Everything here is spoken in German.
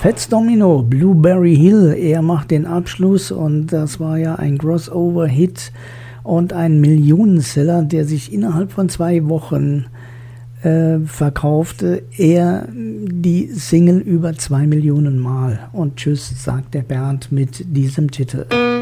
Fats Domino, Blueberry Hill, er macht den Abschluss und das war ja ein Crossover-Hit und ein Millionenseller, der sich innerhalb von 2 Wochen verkaufte. Er die Single über 2 Millionen Mal. Und tschüss, sagt der Bernd mit diesem Titel.